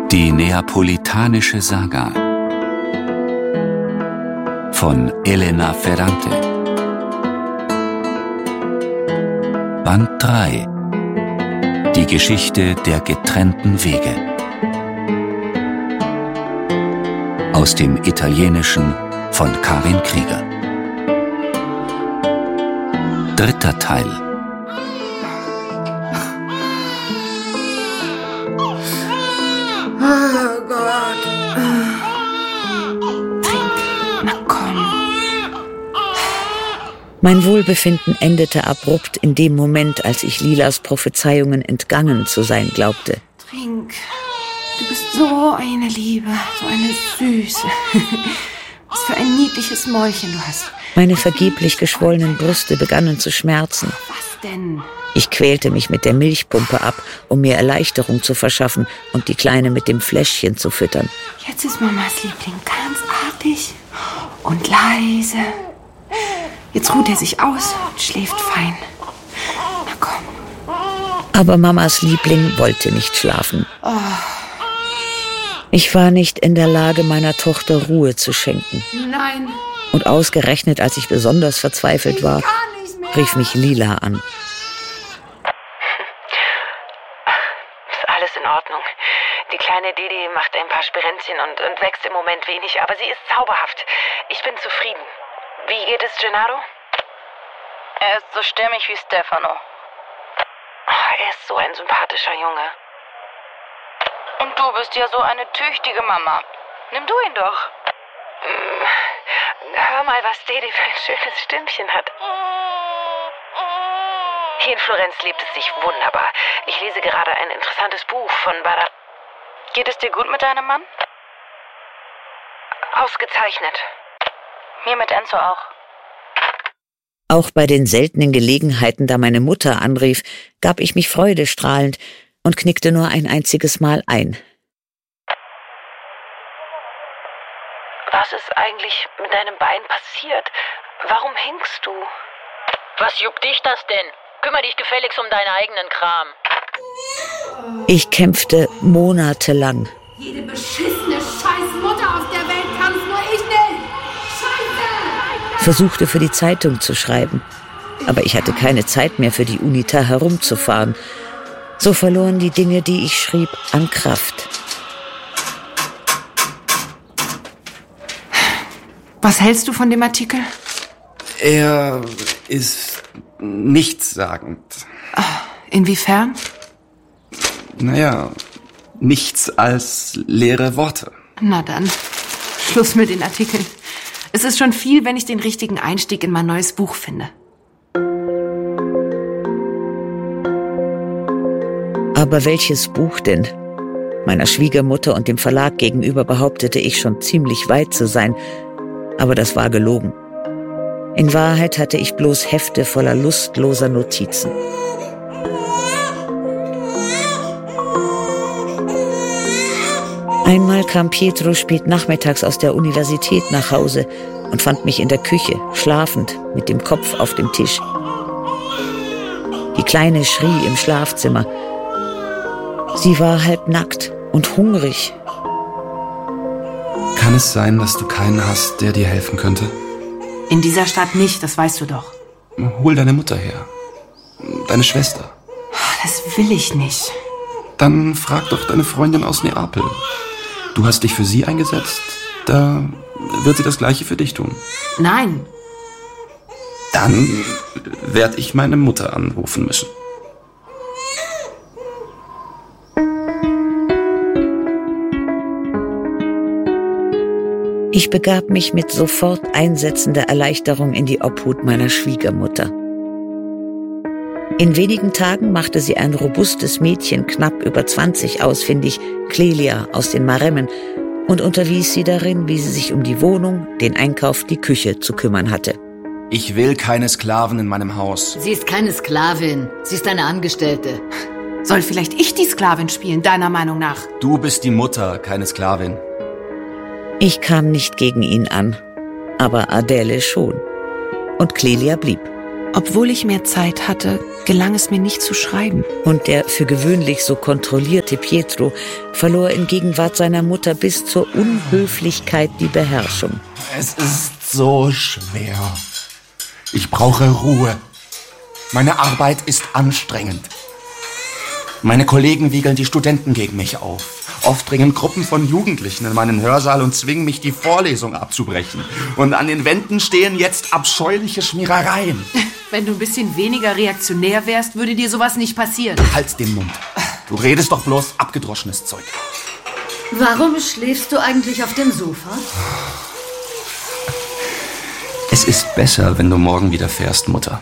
Die neapolitanische Saga von Elena Ferrante. Band 3. Die Geschichte der getrennten Wege. Aus dem Italienischen von Karin Krieger. 3. Teil. Oh Gott. Trink. Na komm. Mein Wohlbefinden endete abrupt in dem Moment, als ich Lilas Prophezeiungen entgangen zu sein glaubte. Trink. Du bist so eine Liebe, so eine Süße. Was für ein niedliches Mäulchen du hast. Meine vergeblich geschwollenen Brüste begannen zu schmerzen. Was denn? Ich quälte mich mit der Milchpumpe ab, um mir Erleichterung zu verschaffen und die Kleine mit dem Fläschchen zu füttern. Jetzt ist Mamas Liebling ganz artig und leise. Jetzt ruht er sich aus und schläft fein. Na komm. Aber Mamas Liebling wollte nicht schlafen. Oh. Ich war nicht in der Lage, meiner Tochter Ruhe zu schenken. Nein. Und ausgerechnet, als ich besonders verzweifelt war, rief mich Lila an. Ist alles in Ordnung. Die kleine Didi macht ein paar Spirenzchen und wächst im Moment wenig, aber sie ist zauberhaft. Ich bin zufrieden. Wie geht es Gennaro? Er ist so stämmig wie Stefano. Er ist so ein sympathischer Junge. Und du bist ja so eine tüchtige Mama. Nimm du ihn doch. Hör mal, was Didi für ein schönes Stimmchen hat. Hier in Florenz lebt es sich wunderbar. Ich lese gerade ein interessantes Buch von Barra. Geht es dir gut mit deinem Mann? Ausgezeichnet. Mir mit Enzo auch. Auch bei den seltenen Gelegenheiten, da meine Mutter anrief, gab ich mich freudestrahlend und knickte nur ein einziges Mal ein. Was ist eigentlich mit deinem Bein passiert? Warum hinkst du? Was juckt dich das denn? Kümmer dich gefälligst um deinen eigenen Kram. Ich kämpfte monatelang. Jede beschissene Scheißmutter auf der Welt kann's, nur ich nicht. Scheiße! Versuchte für die Zeitung zu schreiben. Aber ich hatte keine Zeit mehr für die UNITA herumzufahren. So verloren die Dinge, die ich schrieb, an Kraft. Was hältst du von dem Artikel? Er ist nichtssagend. Inwiefern? Naja, nichts als leere Worte. Na dann, Schluss mit den Artikeln. Es ist schon viel, wenn ich den richtigen Einstieg in mein neues Buch finde. Aber welches Buch denn? Meiner Schwiegermutter und dem Verlag gegenüber behauptete ich schon ziemlich weit zu sein, aber das war gelogen. In Wahrheit hatte ich bloß Hefte voller lustloser Notizen. Einmal kam Pietro spät nachmittags aus der Universität nach Hause und fand mich in der Küche, schlafend, mit dem Kopf auf dem Tisch. Die Kleine schrie im Schlafzimmer. Sie war halbnackt und hungrig. Kann es sein, dass du keinen hast, der dir helfen könnte? In dieser Stadt nicht, das weißt du doch. Hol deine Mutter her. Deine Schwester. Das will ich nicht. Dann frag doch deine Freundin aus Neapel. Du hast dich für sie eingesetzt, da wird sie das Gleiche für dich tun. Nein. Dann werde ich meine Mutter anrufen müssen. Ich begab mich mit sofort einsetzender Erleichterung in die Obhut meiner Schwiegermutter. In wenigen Tagen machte sie ein robustes Mädchen knapp über 20 ausfindig, Clelia aus den Maremmen, und unterwies sie darin, wie sie sich um die Wohnung, den Einkauf, die Küche zu kümmern hatte. Ich will keine Sklaven in meinem Haus. Sie ist keine Sklavin. Sie ist eine Angestellte. Soll vielleicht ich die Sklavin spielen, deiner Meinung nach? Du bist die Mutter, keine Sklavin. Ich kam nicht gegen ihn an, aber Adele schon. Und Clelia blieb. Obwohl ich mehr Zeit hatte, gelang es mir nicht zu schreiben. Und der für gewöhnlich so kontrollierte Pietro verlor in Gegenwart seiner Mutter bis zur Unhöflichkeit die Beherrschung. Es ist so schwer. Ich brauche Ruhe. Meine Arbeit ist anstrengend. Meine Kollegen wiegeln die Studenten gegen mich auf. Oft dringen Gruppen von Jugendlichen in meinen Hörsaal und zwingen mich, die Vorlesung abzubrechen. Und an den Wänden stehen jetzt abscheuliche Schmierereien. Wenn du ein bisschen weniger reaktionär wärst, würde dir sowas nicht passieren. Halt den Mund. Du redest doch bloß abgedroschenes Zeug. Warum schläfst du eigentlich auf dem Sofa? Es ist besser, wenn du morgen wieder fährst, Mutter.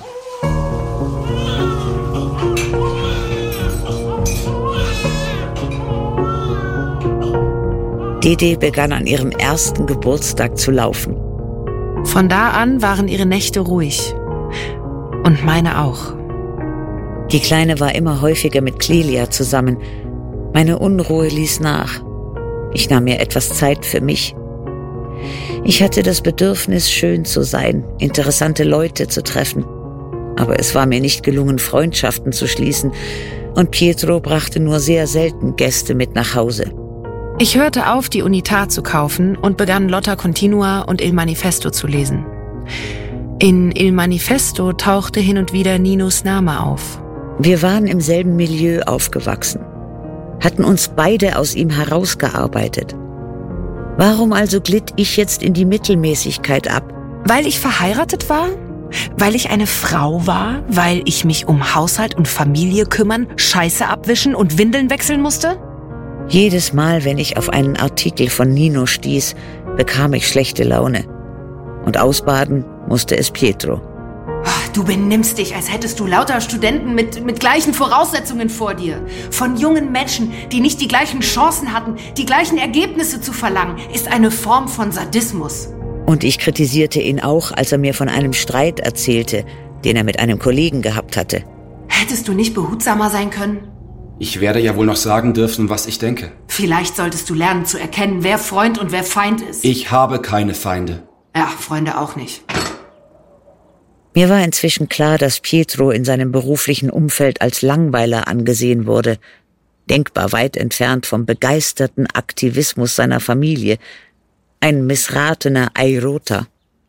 Dede begann an ihrem ersten Geburtstag zu laufen. Von da an waren ihre Nächte ruhig. Und meine auch. Die Kleine war immer häufiger mit Clelia zusammen. Meine Unruhe ließ nach. Ich nahm mir etwas Zeit für mich. Ich hatte das Bedürfnis, schön zu sein, interessante Leute zu treffen. Aber es war mir nicht gelungen, Freundschaften zu schließen. Und Pietro brachte nur sehr selten Gäste mit nach Hause. Ich hörte auf, die Unità zu kaufen und begann Lotta Continua und Il Manifesto zu lesen. In Il Manifesto tauchte hin und wieder Ninos Name auf. Wir waren im selben Milieu aufgewachsen, hatten uns beide aus ihm herausgearbeitet. Warum also glitt ich jetzt in die Mittelmäßigkeit ab? Weil ich verheiratet war? Weil ich eine Frau war? Weil ich mich um Haushalt und Familie kümmern, Scheiße abwischen und Windeln wechseln musste? Jedes Mal, wenn ich auf einen Artikel von Nino stieß, bekam ich schlechte Laune. Und ausbaden musste es Pietro. Du benimmst dich, als hättest du lauter Studenten mit gleichen Voraussetzungen vor dir. Von jungen Menschen, die nicht die gleichen Chancen hatten, die gleichen Ergebnisse zu verlangen, ist eine Form von Sadismus. Und ich kritisierte ihn auch, als er mir von einem Streit erzählte, den er mit einem Kollegen gehabt hatte. Hättest du nicht behutsamer sein können? Ich werde ja wohl noch sagen dürfen, was ich denke. Vielleicht solltest du lernen zu erkennen, wer Freund und wer Feind ist. Ich habe keine Feinde. Ja, Freunde auch nicht. Mir war inzwischen klar, dass Pietro in seinem beruflichen Umfeld als Langweiler angesehen wurde, denkbar weit entfernt vom begeisterten Aktivismus seiner Familie, ein missratener Airota.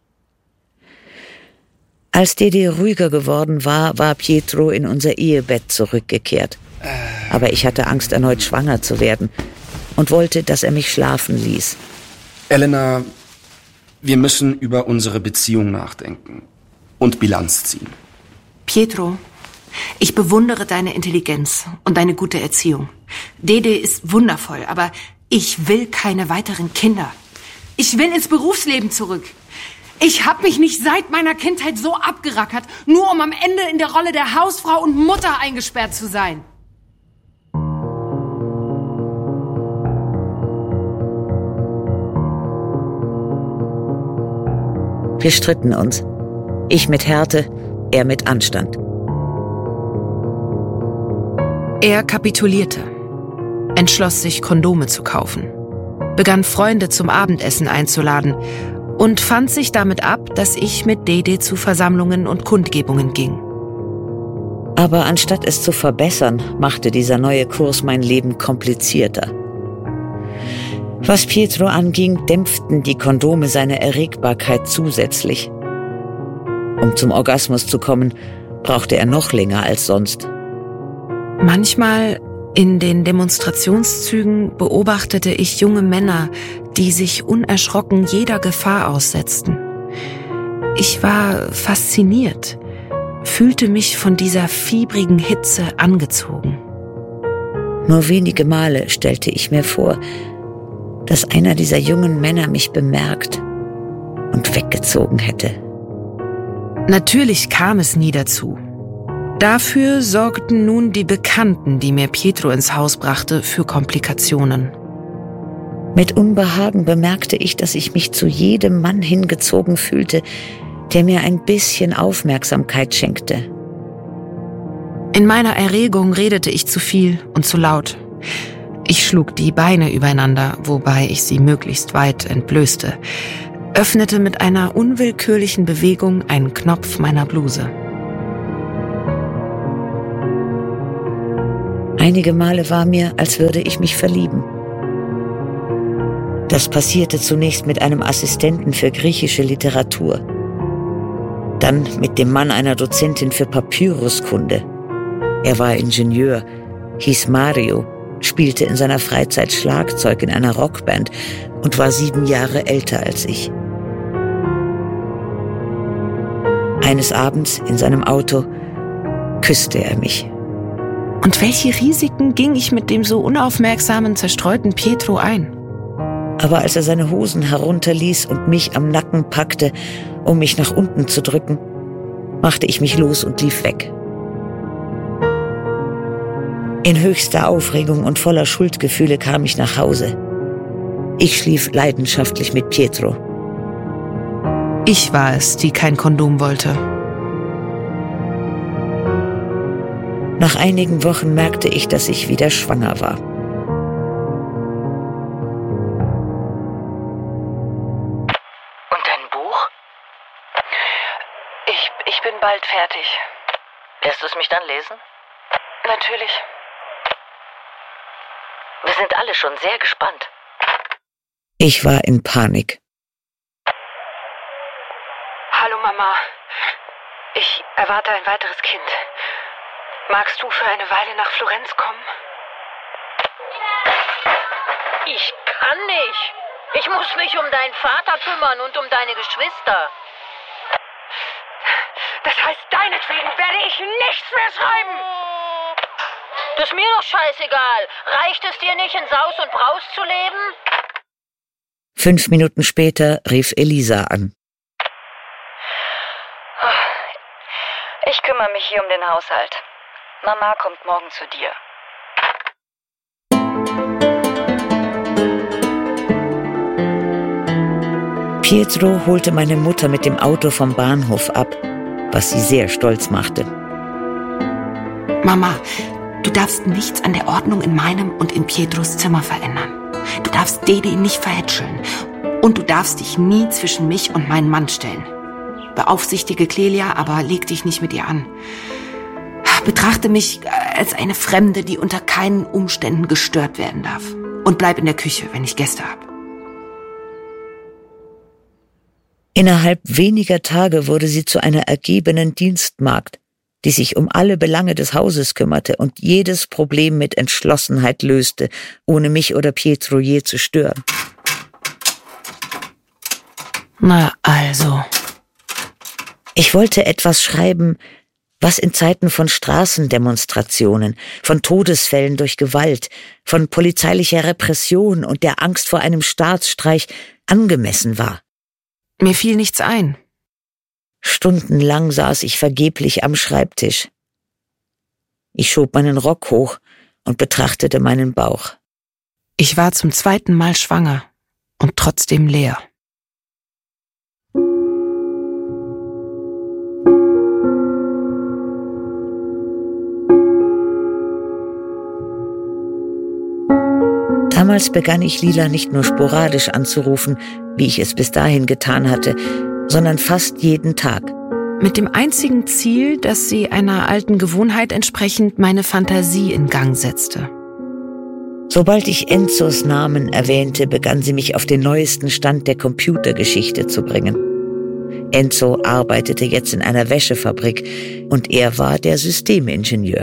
Als Dede ruhiger geworden war Pietro in unser Ehebett zurückgekehrt. Aber ich hatte Angst, erneut schwanger zu werden und wollte, dass er mich schlafen ließ. Elena, wir müssen über unsere Beziehung nachdenken und Bilanz ziehen. Pietro, ich bewundere deine Intelligenz und deine gute Erziehung. Dede ist wundervoll, aber ich will keine weiteren Kinder. Ich will ins Berufsleben zurück. Ich habe mich nicht seit meiner Kindheit so abgerackert, nur um am Ende in der Rolle der Hausfrau und Mutter eingesperrt zu sein. Wir stritten uns. Ich mit Härte, er mit Anstand. Er kapitulierte, entschloss sich, Kondome zu kaufen, begann Freunde zum Abendessen einzuladen und fand sich damit ab, dass ich mit Dede zu Versammlungen und Kundgebungen ging. Aber anstatt es zu verbessern, machte dieser neue Kurs mein Leben komplizierter. Was Pietro anging, dämpften die Kondome seine Erregbarkeit zusätzlich. Um zum Orgasmus zu kommen, brauchte er noch länger als sonst. Manchmal in den Demonstrationszügen beobachtete ich junge Männer, die sich unerschrocken jeder Gefahr aussetzten. Ich war fasziniert, fühlte mich von dieser fiebrigen Hitze angezogen. Nur wenige Male stellte ich mir vor, dass einer dieser jungen Männer mich bemerkt und weggezogen hätte. Natürlich kam es nie dazu. Dafür sorgten nun die Bekannten, die mir Pietro ins Haus brachte, für Komplikationen. Mit Unbehagen bemerkte ich, dass ich mich zu jedem Mann hingezogen fühlte, der mir ein bisschen Aufmerksamkeit schenkte. In meiner Erregung redete ich zu viel und zu laut. Ich schlug die Beine übereinander, wobei ich sie möglichst weit entblößte, öffnete mit einer unwillkürlichen Bewegung einen Knopf meiner Bluse. Einige Male war mir, als würde ich mich verlieben. Das passierte zunächst mit einem Assistenten für griechische Literatur. Dann mit dem Mann einer Dozentin für Papyruskunde. Er war Ingenieur, hieß Mario, spielte in seiner Freizeit Schlagzeug in einer Rockband und war 7 Jahre älter als ich. Eines Abends in seinem Auto küsste er mich. Und welche Risiken ging ich mit dem so unaufmerksamen, zerstreuten Pietro ein? Aber als er seine Hosen herunterließ und mich am Nacken packte, um mich nach unten zu drücken, machte ich mich los und lief weg. In höchster Aufregung und voller Schuldgefühle kam ich nach Hause. Ich schlief leidenschaftlich mit Pietro. Ich war es, die kein Kondom wollte. Nach einigen Wochen merkte ich, dass ich wieder schwanger war. Und dein Buch? Ich bin bald fertig. Lässt du es mich dann lesen? Natürlich. Wir sind alle schon sehr gespannt. Ich war in Panik. Hallo Mama. Ich erwarte ein weiteres Kind. Magst du für eine Weile nach Florenz kommen? Ich kann nicht. Ich muss mich um deinen Vater kümmern und um deine Geschwister. Das heißt, deinetwegen werde ich nichts mehr schreiben. Das ist mir doch scheißegal. Reicht es dir nicht, in Saus und Braus zu leben? 5 Minuten später rief Elisa an. Ich kümmere mich hier um den Haushalt. Mama kommt morgen zu dir. Pietro holte meine Mutter mit dem Auto vom Bahnhof ab, was sie sehr stolz machte. Mama, du darfst nichts an der Ordnung in meinem und in Pietros Zimmer verändern. Du darfst Dede nicht verhätscheln. Und du darfst dich nie zwischen mich und meinen Mann stellen. Beaufsichtige Clelia, aber leg dich nicht mit ihr an. Betrachte mich als eine Fremde, die unter keinen Umständen gestört werden darf. Und bleib in der Küche, wenn ich Gäste habe. Innerhalb weniger Tage wurde sie zu einer ergebenen Dienstmagd, die sich um alle Belange des Hauses kümmerte und jedes Problem mit Entschlossenheit löste, ohne mich oder Pietro je zu stören. Na also. Ich wollte etwas schreiben, was in Zeiten von Straßendemonstrationen, von Todesfällen durch Gewalt, von polizeilicher Repression und der Angst vor einem Staatsstreich angemessen war. Mir fiel nichts ein. Stundenlang saß ich vergeblich am Schreibtisch. Ich schob meinen Rock hoch und betrachtete meinen Bauch. Ich war zum 2. Mal schwanger und trotzdem leer. Damals begann ich Lila nicht nur sporadisch anzurufen, wie ich es bis dahin getan hatte, sondern fast jeden Tag. Mit dem einzigen Ziel, dass sie einer alten Gewohnheit entsprechend meine Fantasie in Gang setzte. Sobald ich Enzos Namen erwähnte, begann sie mich auf den neuesten Stand der Computergeschichte zu bringen. Enzo arbeitete jetzt in einer Wäschefabrik und er war der Systemingenieur.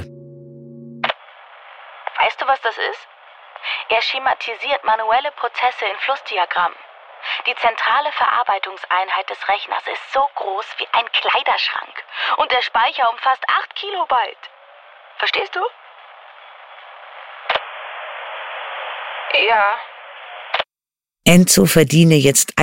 Weißt du, was das ist? Er schematisiert manuelle Prozesse in Flussdiagrammen. Die zentrale Verarbeitungseinheit des Rechners ist so groß wie ein Kleiderschrank. Und der Speicher umfasst 8 Kilobyte. Verstehst du? Ja. Enzo verdiene jetzt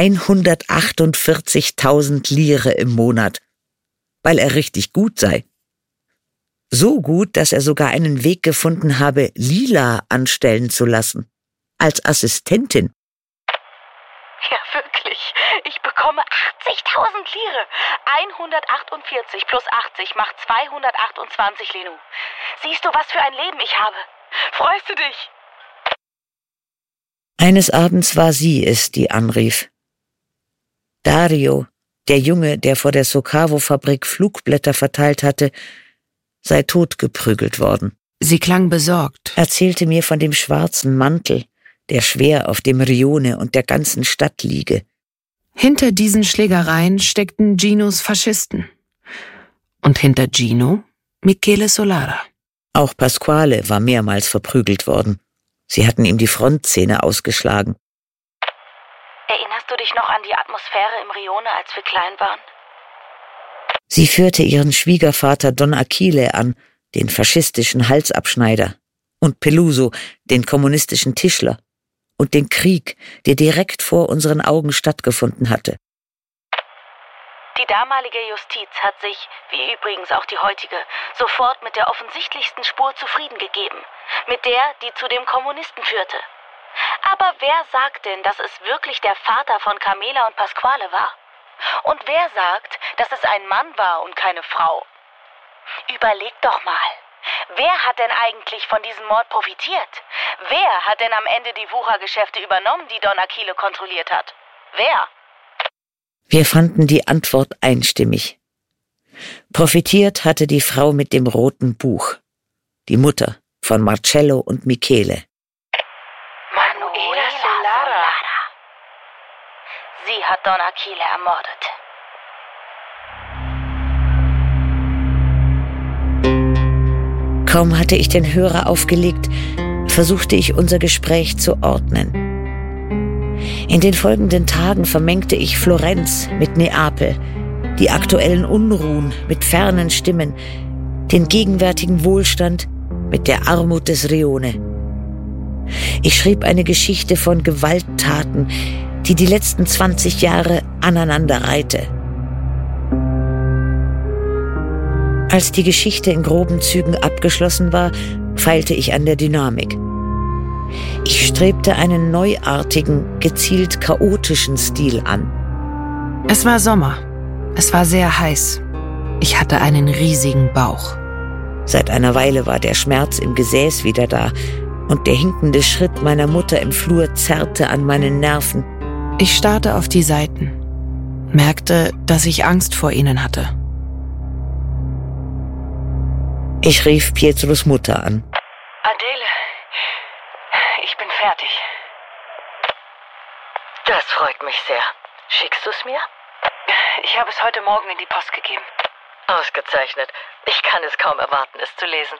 148.000 Lire im Monat, weil er richtig gut sei. So gut, dass er sogar einen Weg gefunden habe, Lila anstellen zu lassen. Als Assistentin. Ja, wirklich. Ich bekomme 80.000 Lire. 148 plus 80 macht 228, Lenu. Siehst du, was für ein Leben ich habe? Freust du dich? Eines Abends war sie es, die anrief. Dario, der Junge, der vor der Socavo-Fabrik Flugblätter verteilt hatte, sei totgeprügelt worden. Sie klang besorgt. Erzählte mir von dem schwarzen Mantel, der schwer auf dem Rione und der ganzen Stadt liege. Hinter diesen Schlägereien steckten Ginos Faschisten. Und hinter Gino Michele Solara. Auch Pasquale war mehrmals verprügelt worden. Sie hatten ihm die Frontzähne ausgeschlagen. Erinnerst du dich noch an die Atmosphäre im Rione, als wir klein waren? Sie führte ihren Schwiegervater Don Achille an, den faschistischen Halsabschneider, und Peluso, den kommunistischen Tischler, und den Krieg, der direkt vor unseren Augen stattgefunden hatte. Die damalige Justiz hat sich, wie übrigens auch die heutige, sofort mit der offensichtlichsten Spur zufrieden gegeben, mit der, die zu dem Kommunisten führte. Aber wer sagt denn, dass es wirklich der Vater von Carmela und Pasquale war? Und wer sagt, dass es ein Mann war und keine Frau? Überleg doch mal. Wer hat denn eigentlich von diesem Mord profitiert? Wer hat denn am Ende die Wuchergeschäfte übernommen, die Don Achille kontrolliert hat? Wer? Wir fanden die Antwort einstimmig. Profitiert hatte die Frau mit dem roten Buch, die Mutter von Marcello und Michele. Manuela Solara. Sie hat Don Achille ermordet. Kaum hatte ich den Hörer aufgelegt, versuchte ich unser Gespräch zu ordnen. In den folgenden Tagen vermengte ich Florenz mit Neapel, die aktuellen Unruhen mit fernen Stimmen, den gegenwärtigen Wohlstand mit der Armut des Rione. Ich schrieb eine Geschichte von Gewalttaten, die die letzten 20 Jahre aneinanderreihte. Als die Geschichte in groben Zügen abgeschlossen war, feilte ich an der Dynamik. Ich strebte einen neuartigen, gezielt chaotischen Stil an. Es war Sommer. Es war sehr heiß. Ich hatte einen riesigen Bauch. Seit einer Weile war der Schmerz im Gesäß wieder da und der hinkende Schritt meiner Mutter im Flur zerrte an meinen Nerven. Ich starrte auf die Seiten, merkte, dass ich Angst vor ihnen hatte. Ich rief Pietros Mutter an. Adele, ich bin fertig. Das freut mich sehr. Schickst du es mir? Ich habe es heute Morgen in die Post gegeben. Ausgezeichnet. Ich kann es kaum erwarten, es zu lesen.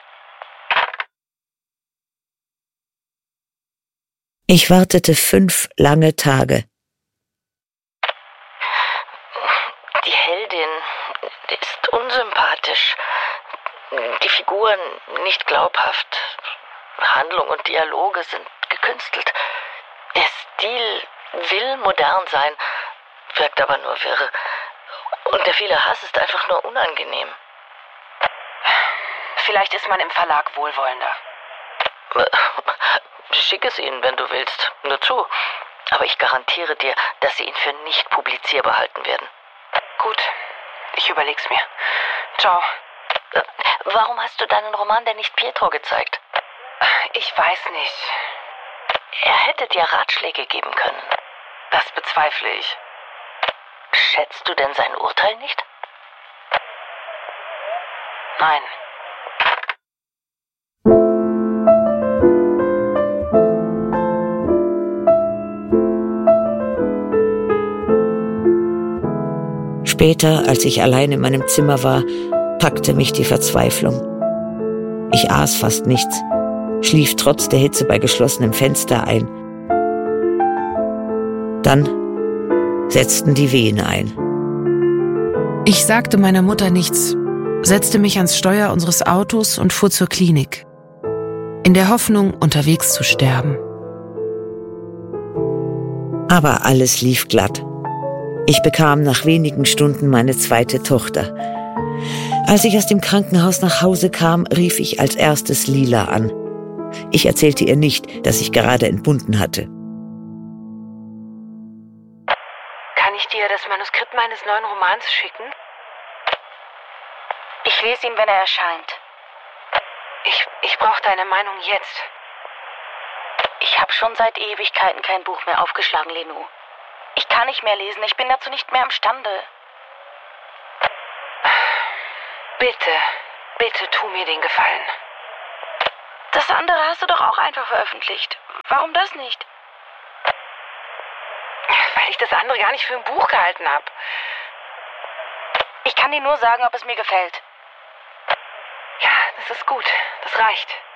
Ich wartete 5 lange Tage. Die Heldin ist unsympathisch. Die Figuren nicht glaubhaft. Handlung und Dialoge sind gekünstelt. Der Stil will modern sein, wirkt aber nur wirr. Und der viele Hass ist einfach nur unangenehm. Vielleicht ist man im Verlag wohlwollender. Schick es ihnen, wenn du willst. Nur zu. Aber ich garantiere dir, dass sie ihn für nicht publizierbar halten werden. Gut, ich überleg's mir. Ciao. Warum hast du deinen Roman denn nicht Pietro gezeigt? Ich weiß nicht. Er hätte dir Ratschläge geben können. Das bezweifle ich. Schätzt du denn sein Urteil nicht? Nein. Später, als ich allein in meinem Zimmer war, packte mich die Verzweiflung. Ich aß fast nichts, schlief trotz der Hitze bei geschlossenem Fenster ein. Dann setzten die Wehen ein. Ich sagte meiner Mutter nichts, setzte mich ans Steuer unseres Autos und fuhr zur Klinik, in der Hoffnung, unterwegs zu sterben. Aber alles lief glatt. Ich bekam nach wenigen Stunden meine zweite Tochter. Als ich aus dem Krankenhaus nach Hause kam, rief ich als erstes Lila an. Ich erzählte ihr nicht, dass ich gerade entbunden hatte. Kann ich dir das Manuskript meines neuen Romans schicken? Ich lese ihn, wenn er erscheint. Ich brauche deine Meinung jetzt. Ich habe schon seit Ewigkeiten kein Buch mehr aufgeschlagen, Lenou. Ich kann nicht mehr lesen, ich bin dazu nicht mehr imstande. Bitte, bitte tu mir den Gefallen. Das andere hast du doch auch einfach veröffentlicht. Warum das nicht? Weil ich das andere gar nicht für ein Buch gehalten habe. Ich kann dir nur sagen, ob es mir gefällt. Ja, das ist gut. Das reicht.